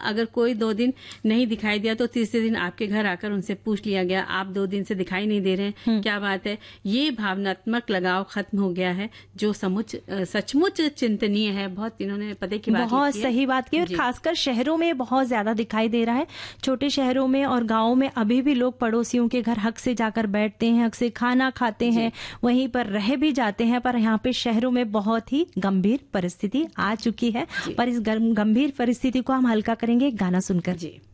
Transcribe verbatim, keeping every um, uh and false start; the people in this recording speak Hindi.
अगर कोई दो दिन नहीं दिखाई दिया तो तीसरे दिन आपके घर आकर उनसे पूछ लिया गया, आप दो दिन से दिखाई नहीं दे रहे हैं, क्या बात है। ये भावनात्मक लगाव खत्म हो गया है, जो समुच सचमुच चिंतनीय है। बहुत इन्होंने पते की बात बहुत सही बात की, और खासकर शहरों में बहुत ज्यादा दिखाई दे रहा है। छोटे शहरों में और गाँव में अभी भी लोग पड़ोसियों के घर हक से जाकर बैठते हैं, हक से खाना खाते हैं, वहीं पर रह भी जाते हैं। पर यहाँ पे शहरों में बहुत ही गंभीर परिस्थिति आ चुकी है, पर इस गंभीर परिस्थिति को हम हल्का करेंगे गाना सुनकर। जी।